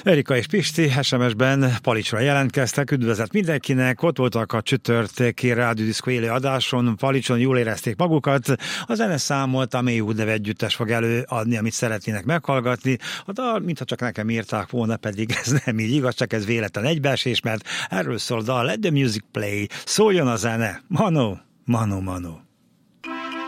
Erika és Pisti SMS-ben Palicsra jelentkeztek, üdvözlet mindenkinek, ott voltak a csütörtöki Rádiódiszkó élő adáson, Palicson jól érezték magukat, a zene számolt, a Maywood neve együttes fog előadni, amit szeretnének meghallgatni, a dal, mintha csak nekem írták volna, pedig ez nem így igaz, csak ez véletlen egybeesés, mert erről szól a dal, Let the Music Play, szóljon a zene, Mano, Mano, Mano.